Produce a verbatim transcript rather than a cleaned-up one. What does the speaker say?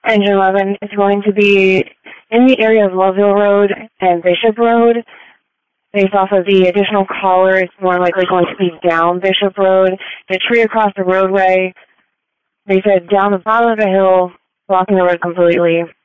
Engine eleven is going to be in the area of Loveville Road and Bishop Road. Based off of the additional caller, it's more likely going to be down Bishop Road. The tree across the roadway, they said down the bottom of the hill, blocking the road completely.